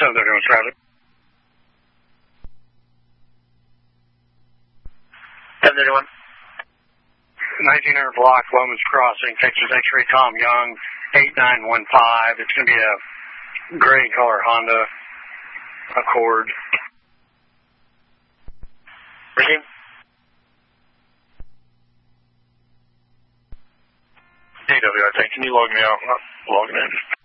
731 traffic. 731. 1900 block, Lomas Crossing, Texas X-ray, Tom Young, 8915. It's going to be a gray color Honda Accord. Regime. DWI, can you log me out? I'm not logging in.